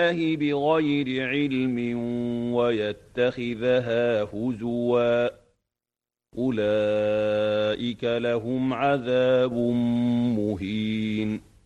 بغير علم ويتخذها هزوا أولئك لهم عذاب مهين